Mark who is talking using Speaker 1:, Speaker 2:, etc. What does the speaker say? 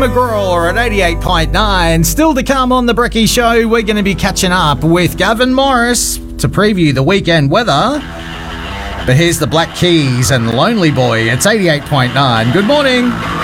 Speaker 1: McGraw at 88.9. Still to come on The Brekkie Show, we're going to be catching up with Gavin Morris to preview the weekend weather. But here's the Black Keys and Lonely Boy. It's 88.9. Good morning.